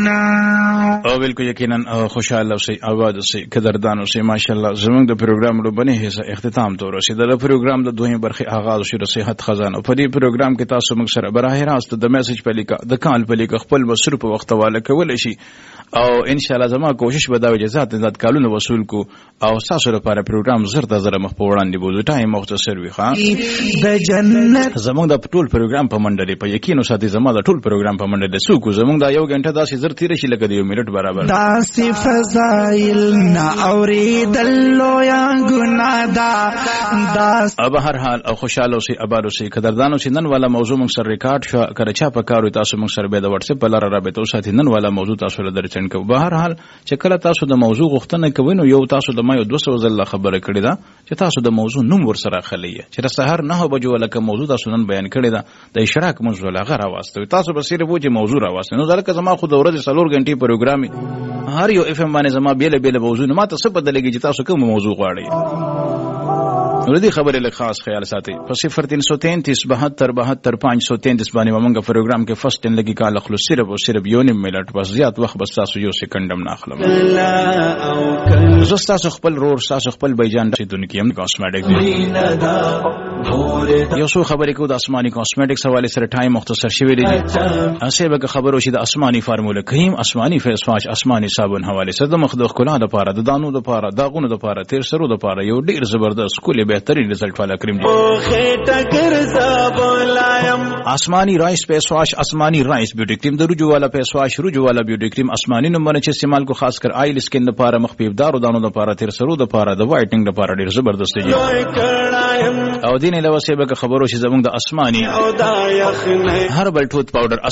غنا او بالکل یقینا خوشاله اوسئ آباد اوسئ قدردان اوسئ ماشاءالله زموږ د پروګرام لوبنه حصہ اختتام ته ورسېدل. د پروګرام د دویم برخه آغاز شو د صحت خزانه. په دې پروګرام کې تاسو موږ سره براه راست د میسج په لیکه د کال په لیکه خپل مصرف په وخت والا کول شي او ان شاء الله زما کوشش به دا وي ذات کالونه وصول کو او تاسو لپاره پروګرام زر د زر مخ په وړاندې بوزو ټایم مختصر وي ښا د جنت زموږ د ټول پروګرام په منډه په یقین ساتي زما د ټول پروګرام په منډه سو کو زموږ دا یو غنټه داسې زر تیر شي لکه د یو منټ برابر داسې فضایل نه اوریدل لویا ګناه ده. اب هر حال او خوشاله اوسئ آباد اوسئ قدردان اوسئ. نن والا موضوع موږ سره ریکارډ شو کړه چا په کارو تاسو موږ سره به د واتس اپ په لاره رابطه وساتئ. نن والا موضوع تاسو له درچن کو. به هر حال چې کله تاسو د موضوع غوښتنه کوئ نو یو تاسو د ما یو 200 ځله خبره کړې ده چې تاسو د موضوع نوم ور سره خلئ چې د سحر 9 بجو لکه موضوع تاسو نن بیان کړی ده د اشراق موضوع لغه راوستو تاسو به صرف وځي موضوع راوستو نو ځکه زما خو د ورځې 4 غنټې پروګرام هر یو اف ام باندې زما بیل موضوع نه ماته څه بدلېږي چې تاسو کوم موضوع غواړئ. نو دې خبرې له خاص خیال ساتي په 0333 72 72 533 باندې موږ پروګرام کې فرست ان لګي کال خلص صرف او صرف یو نیم منټ بس زیات وخت بس تاسو یو سکندم نه اخلم. زه تاسو خپل رور تاسو خپل بیجان د دونکو هم کاسمیټک دی یو څو خبرې کو د اسماني کاسمیټکس حواله سره ټایم مختصر شوی دی. اسه به خبرو شي د اسماني فارموله کریم اسماني فیس واش اسماني صابون حواله سره د مخ د خلا د پاره د دانو د پاره داغونو د پاره تیر سرو د پاره یو ډیر زبردست کولې بهترین رزلټ والا کریم دی. اسماني رائس فیس واش اسماني رائس بیوټی کریم د رجو والا فیس واش رجو والا بیوټی کریم اسماني نمبر چې استعمال کو خاص کر آیل سکن د پاره مخ پیبدار او دانو د پاره تیر سرو د پاره د وایټنګ د پاره ډیر زبردست دی. او دین له وسه به خبرو شي زموږ د اسماني هربل ټوت پاوډر